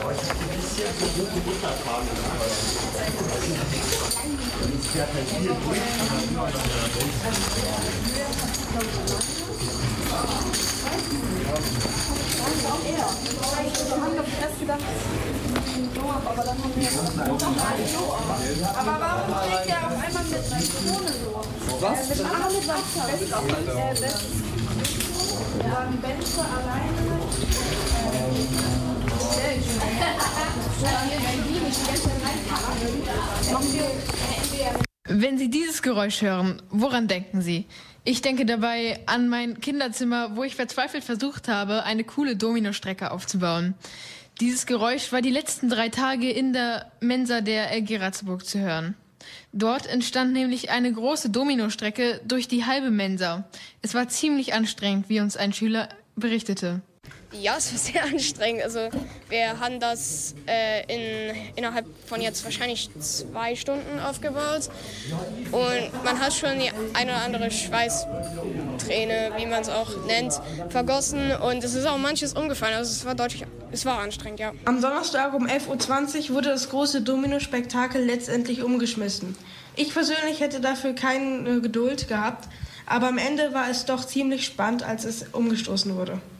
Aber warum trägt er auf einmal mit Zitrone so? Was? Mit Wasser. Dann Benze alleine. Wenn Sie dieses Geräusch hören, woran denken Sie? Ich denke dabei an mein Kinderzimmer, wo ich verzweifelt versucht habe, eine coole Dominostrecke aufzubauen. Dieses Geräusch war die letzten 3 Tage in der Mensa der LG Ratzeburg zu hören. Dort entstand nämlich eine große Dominostrecke durch die halbe Mensa. Es war ziemlich anstrengend, wie uns ein Schüler berichtete. Ja, es war sehr anstrengend. Also wir haben das innerhalb von jetzt wahrscheinlich 2 Stunden aufgebaut. Und man hat schon die eine oder andere Schweißträne, wie man es auch nennt, vergossen. Und es ist auch manches umgefallen. Also es war anstrengend, ja. Am Donnerstag um 11:20 Uhr wurde das große Domino-Spektakel letztendlich umgeschmissen. Ich persönlich hätte dafür keine Geduld gehabt, aber am Ende war es doch ziemlich spannend, als es umgestoßen wurde.